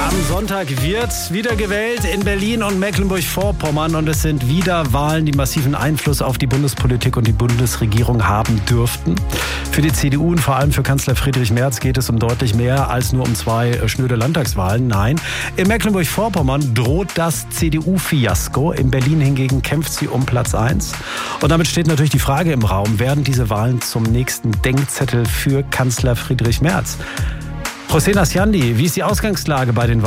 Am Sonntag wird wieder gewählt in Berlin und Mecklenburg-Vorpommern und es sind wieder Wahlen, die massiven Einfluss auf die Bundespolitik und die Bundesregierung haben dürften. Für die CDU und vor allem für Kanzler Friedrich Merz geht es um deutlich mehr als nur um 2 schnöde Landtagswahlen. Nein, in Mecklenburg-Vorpommern droht das CDU-Fiasko. In Berlin hingegen kämpft sie um Platz 1. Und damit steht natürlich die Frage im Raum, werden diese Wahlen zum nächsten Denkzettel für Kanzler Friedrich Merz? Hossein Asyandi, wie ist die Ausgangslage bei den Wahlen?